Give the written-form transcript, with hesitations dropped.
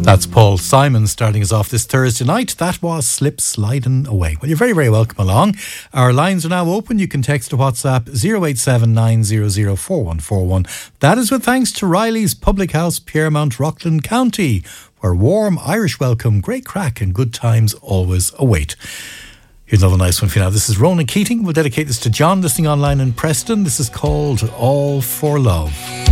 That's Paul Simon starting us off this Thursday night. That was Slip Sliding Away. Well, you're very, very welcome along. Our lines are now open. You can text to WhatsApp 0879004141. That is with thanks to Riley's Public House, Piermont, Rockland County, where warm Irish welcome, great crack and good times always await. Here's another nice one for you now. This is Ronan Keating. We'll dedicate this to John listening online in Preston. This is called All for Love.